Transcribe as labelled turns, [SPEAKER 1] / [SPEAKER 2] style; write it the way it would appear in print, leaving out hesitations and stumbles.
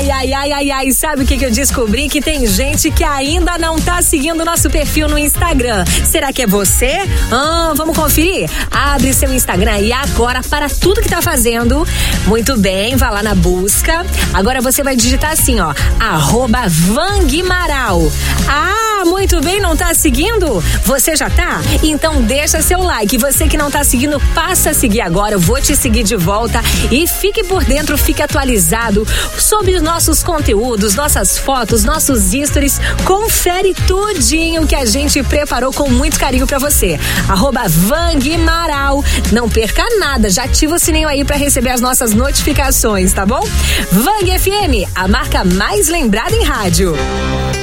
[SPEAKER 1] Ai, sabe o que eu descobri? Que tem gente que ainda não tá seguindo o nosso perfil no Instagram. Será que é você? Vamos conferir? Abre seu Instagram e agora para tudo que tá fazendo. Muito bem, vá lá na busca. Agora você vai digitar assim, ó, @Vanguimaral. Muito bem, não tá seguindo? Você já tá? Então deixa seu like. Você que não tá seguindo, passa a seguir agora. Eu vou te seguir de volta e fique por dentro, fique atualizado sobre os nossos conteúdos, nossas fotos, nossos stories. Confere tudinho que a gente preparou com muito carinho pra você. @Vanguimaral. Não perca nada, já ativa o sininho aí pra receber as nossas notificações, tá bom? Vang FM, a marca mais lembrada em rádio.